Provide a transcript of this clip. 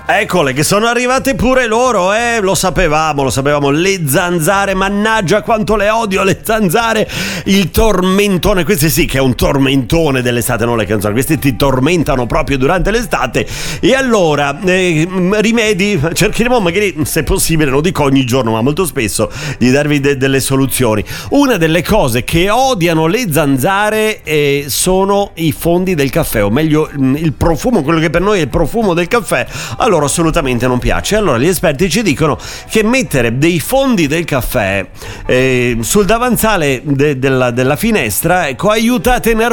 Eccole che sono arrivate pure loro, lo sapevamo, le zanzare, mannaggia quanto le odio le zanzare, il tormentone, questi sì che è un tormentone dell'estate, non le canzoni, questi ti tormentano proprio durante l'estate. E allora, rimedi, cercheremo magari se possibile, non dico ogni giorno ma molto spesso, di darvi delle soluzioni. Una delle cose che odiano le zanzare sono i fondi del caffè, o meglio il profumo, quello che per noi è il profumo del caffè. Loro assolutamente non piace. Allora gli esperti ci dicono che mettere dei fondi del caffè sul davanzale della finestra, ecco, aiuta a tener